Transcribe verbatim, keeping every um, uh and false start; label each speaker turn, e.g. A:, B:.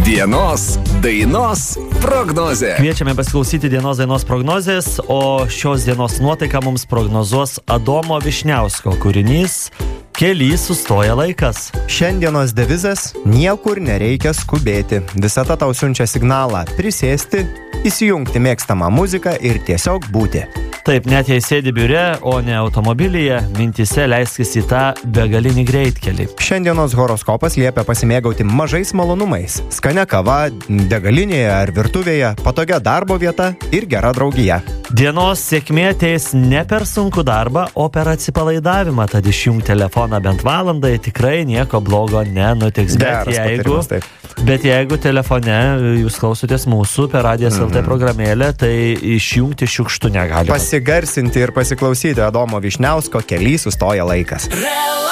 A: Dienos dainos prognozė.
B: Kviečiame pasiklausyti dienos dainos prognozės, o šios dienos nuotaiką mums prognozuos Adomo Vyšniausko kūrinys Kely sustoja laikas.
C: Šiandienos devizas – niekur nereikia skubėti. Visata tau siunčia signalą prisėsti, įsijungti mėgstamą muziką ir tiesiog būti.
B: Taip, net jei sėdi biure, o ne automobilyje, mintise leiskis į tą begalinį greitkelį.
C: Šiandienos horoskopas liepia pasimėgauti mažais malonumais. Skania kava, degalinėje ar virtuvėje, patogia darbo vieta ir gera draugija.
B: Dienos sėkmė ateis ne per sunkų darbą, o per atsipalaidavimą, tad išjung telefoną bent valandai, tikrai nieko blogo nenutiks. Bet jeigu, bet jeigu telefone jūs klausotės mūsų per Radijas mm-hmm. L T programėlę, tai išjungti šiukštu negalima.
C: Pasigarsinti ir pasiklausyti Adomo Vyšniausko Kely sustoja laikas.